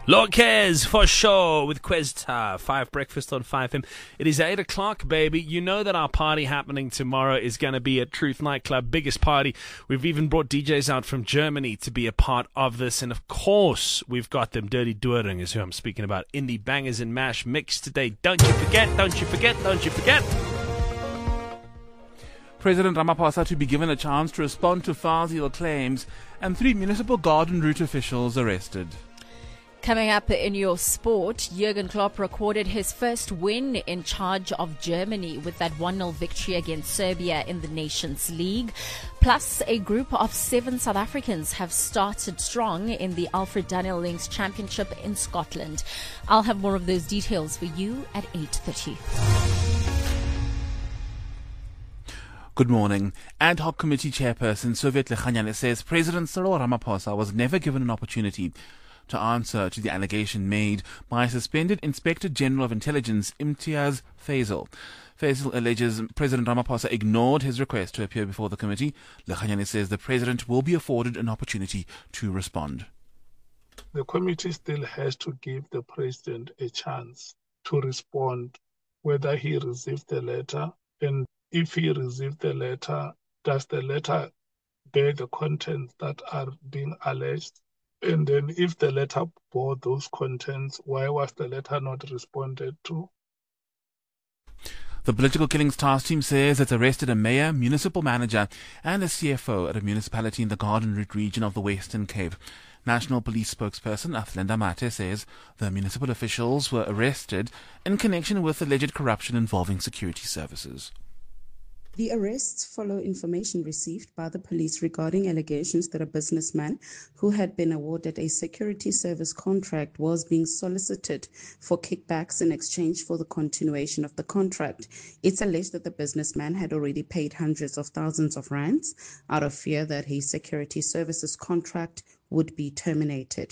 Lorquez for sure with Questa. 5 Breakfast on 5FM. It is 8 o'clock, baby. You know that our party happening tomorrow is going to be at Truth Nightclub. Biggest party. We've even brought DJs out from Germany to be a part of this. And of course, we've got them. Dirty Doering is who I'm speaking about. Indie Bangers and Mash mix today. Don't you forget, don't you forget, don't you forget. President Ramaphosa to be given a chance to respond to Fazil claims, and 3 municipal garden route officials arrested. Coming up in your sport, Jurgen Klopp recorded his first win in charge of Germany with that 1-0 victory against Serbia in the Nations League. Plus, a group of 7 South Africans have started strong in the Alfred Daniel Links Championship in Scotland. I'll have more of those details for you at 8:30. Good morning. Ad hoc committee chairperson Soviet Lekhanyane says President Cyril Ramaphosa was never given an opportunity to answer to the allegation made by suspended Inspector General of Intelligence Imtiaz Faisal. Faisal alleges President Ramaphosa ignored his request to appear before the committee. Lekhanyane says the president will be afforded an opportunity to respond. The committee still has to give the president a chance to respond, whether he received the letter, and if he received the letter, does the letter bear the contents that are being alleged? And then if the letter bore those contents, why was the letter not responded to? The Political Killings Task Team says it's arrested a mayor, municipal manager and a CFO at a municipality in the Garden Route region of the Western Cape. National Police spokesperson Athlenda Mate says the municipal officials were arrested in connection with alleged corruption involving security services. The arrests follow information received by the police regarding allegations that a businessman who had been awarded a security service contract was being solicited for kickbacks in exchange for the continuation of the contract. It's alleged that the businessman had already paid hundreds of thousands of rands out of fear that his security services contract would be terminated.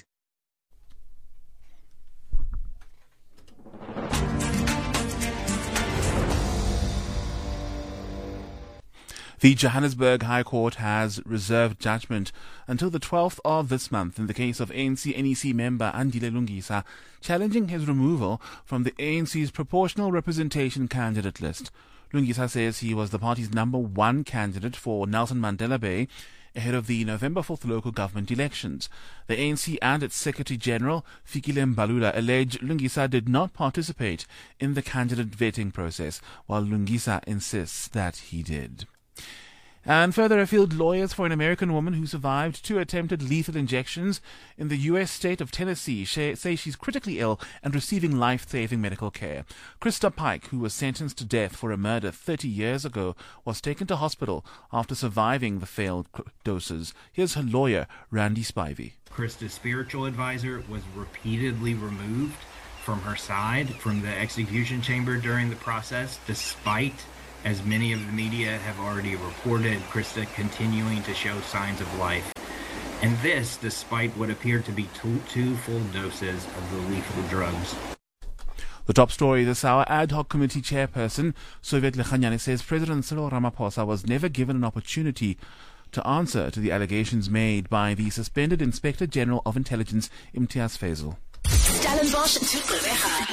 The Johannesburg High Court has reserved judgment until the 12th of this month in the case of ANC-NEC member Andile Lungisa, challenging his removal from the ANC's proportional representation candidate list. Lungisa says he was the party's number 1 candidate for Nelson Mandela Bay ahead of the November 4th local government elections. The ANC and its Secretary-General, Fikile Mbalula, allege Lungisa did not participate in the candidate vetting process, while Lungisa insists that he did. And further afield, lawyers for an American woman who survived 2 attempted lethal injections in the U.S. state of Tennessee say she's critically ill and receiving life-saving medical care. Krista Pike, who was sentenced to death for a murder 30 years ago, was taken to hospital after surviving the failed doses. Here's her lawyer, Randy Spivey. Krista's spiritual advisor was repeatedly removed from her side, from the execution chamber during the process, despite, as many of the media have already reported, Krista continuing to show signs of life. And this, despite what appeared to be two full doses of the lethal drugs. The top story this hour, ad hoc committee chairperson Soviet Lekhanyane says President Cyril Ramaphosa was never given an opportunity to answer to the allegations made by the suspended Inspector General of Intelligence Imtiaz Faisal. Stellenbosch to Gqeberha